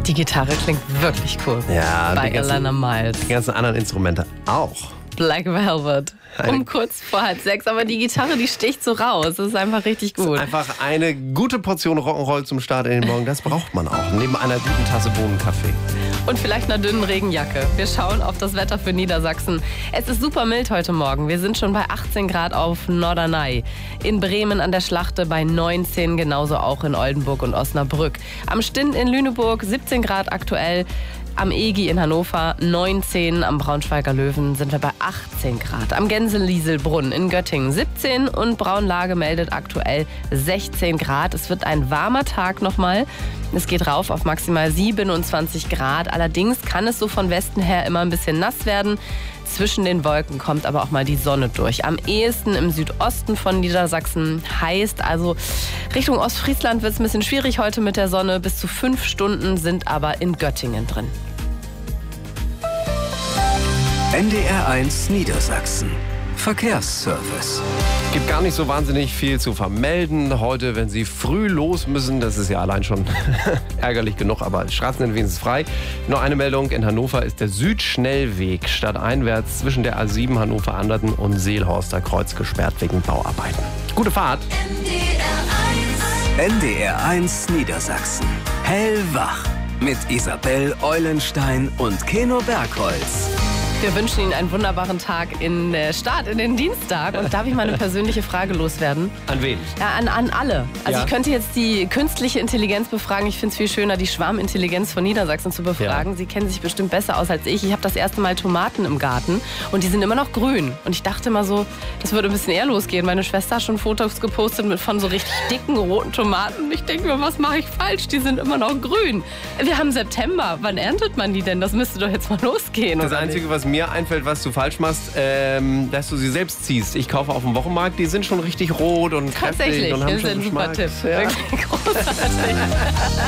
Die Gitarre klingt wirklich cool. Ja, bei Alana Miles. Die ganzen anderen Instrumente auch. Black Velvet. Um kurz vor 5:30. Aber die Gitarre, die sticht so raus. Das ist einfach richtig gut. Einfach eine gute Portion Rock'n'Roll zum Start in den Morgen. Das braucht man auch. Neben einer guten Tasse Bohnenkaffee. Und vielleicht einer dünnen Regenjacke. Wir schauen auf das Wetter für Niedersachsen. Es ist super mild heute Morgen. Wir sind schon bei 18 Grad auf Norderney. In Bremen an der Schlachte bei 19, genauso auch in Oldenburg und Osnabrück. Am Stinn in Lüneburg 17 Grad aktuell. Am EGI in Hannover 19, am Braunschweiger Löwen sind wir bei 18 Grad. Am Gänselieselbrunn in Göttingen 17 und Braunlage meldet aktuell 16 Grad. Es wird ein warmer Tag nochmal. Es geht rauf auf maximal 27 Grad. Allerdings kann es so von Westen her immer ein bisschen nass werden. Zwischen den Wolken kommt aber auch mal die Sonne durch. Am ehesten im Südosten von Niedersachsen, heißt also Richtung Ostfriesland wird es ein bisschen schwierig heute mit der Sonne. Bis zu 5 Stunden sind aber in Göttingen drin. NDR1 Niedersachsen. Verkehrsservice. Gibt gar nicht so wahnsinnig viel zu vermelden. Heute, wenn Sie früh los müssen, das ist ja allein schon ärgerlich genug, aber Straßen sind wenigstens frei. Nur eine Meldung, in Hannover ist der Südschnellweg stadteinwärts zwischen der A7 Hannover-Anderten und Seelhorster Kreuz gesperrt wegen Bauarbeiten. Gute Fahrt! NDR1 Niedersachsen. Hellwach mit Isabel Eulenstein und Keno Bergholz. Wir wünschen Ihnen einen wunderbaren Tag in der Start in den Dienstag. Und darf ich mal eine persönliche Frage loswerden? An wen? Ja, an alle. Also Ja. ich könnte jetzt die künstliche Intelligenz befragen. Ich finde es viel schöner, die Schwarmintelligenz von Niedersachsen zu befragen. Ja. Sie kennen sich bestimmt besser aus als ich. Ich habe das erste Mal Tomaten im Garten und die sind immer noch grün. Und ich dachte immer so, das würde ein bisschen eher losgehen. Meine Schwester hat schon Fotos gepostet von so richtig dicken roten Tomaten. Ich denke mir, was mache ich falsch? Die sind immer noch grün. Wir haben September. Wann erntet man die denn? Das müsste doch jetzt mal losgehen. Das oder Einzige, was mir einfällt, was du falsch machst, dass du sie selbst ziehst. Ich kaufe auf dem Wochenmarkt, die sind schon richtig rot und kräftig Tatsächlich, und haben das ist schon ein super Geschmack. Tipp. Ja. Wirklich großartig.